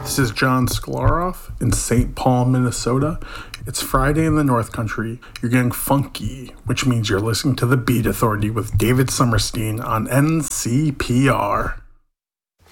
This is John Sklarov in St. Paul, Minnesota. It's Friday in the North Country. You're getting funky, which means you're listening to The Beat Authority with David Summerstein on NCPR.